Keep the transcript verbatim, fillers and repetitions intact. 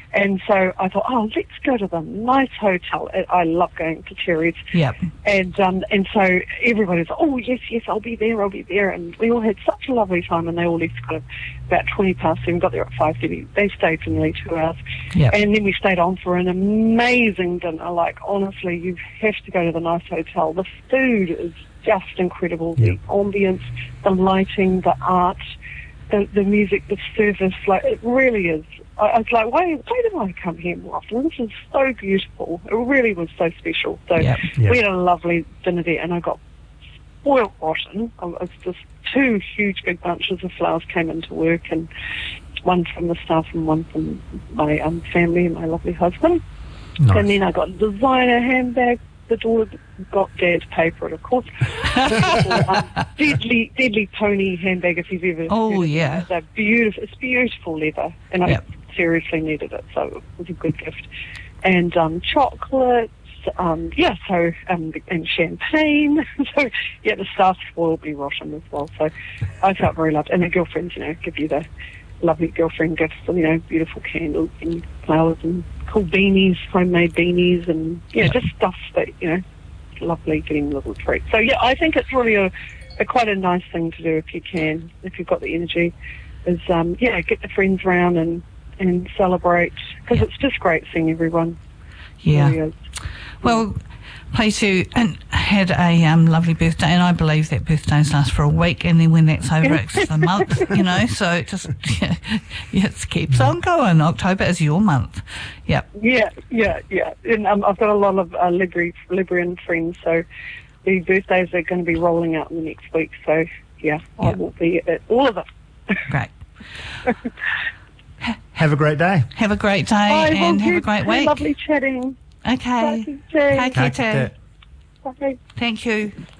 And so I thought, oh, let's go to the nice hotel. I I love going to Terry's. Yep. And um, and so everybody was, oh, yes, yes, I'll be there, I'll be there. And we all had such a lovely time, and they all left kind of about twenty past seven, got there at five thirty. They stayed for nearly two hours. Yep. And then we stayed on for an amazing dinner. Like, honestly, you have to go to the nice hotel. The food is just incredible. Yep. The ambience, the lighting, the art, the, the music, the service, like, it really is. I, I was like, why, why do I come here more often? This is so beautiful. It really was so special. So Yep. Yep. we had a lovely dinner there, and I got spoiled rotten. I was just two huge big bunches of flowers came into work, and one from the staff and one from my um, family and my lovely husband. Nice. And then I got a designer handbag. The daughter got Dad to pay for it, of course. um, deadly, deadly pony handbag, if you've ever. Oh, heard of it. yeah. They're beautiful. It's beautiful leather, and Yep. I seriously needed it, so it was a good gift. And um, chocolates, um, yeah. So um, and champagne. So yeah, the staff will be rotten as well. So I felt very loved, and the girlfriends, you know, give you the lovely girlfriend gifts, and you know, beautiful candles and flowers and cool beanies, homemade beanies, and yeah, Yeah. just stuff that, you know, lovely getting little treats. So yeah, I think it's really a, a quite a nice thing to do if you can, if you've got the energy, is um, yeah, get the friends round and and celebrate, because Yeah. it's just great seeing everyone. It Yeah. really is. Well, Plato and had a um, lovely birthday, and I believe that birthdays last for a week, and then when that's over, it's a month, you know, so it just yeah, it keeps on going. October is your month. Yep. Yeah, yeah, yeah. And um, I've got a lot of uh, Libri, Librian friends, so the birthdays are going to be rolling out in the next week. So, yeah, I Yeah. will be at all of it. Great. Have a great day. Have a great day Bye, and well, have a you great too. week. Lovely chatting. Okay. Bye, Take care, Take care. too. Bye. Thank you.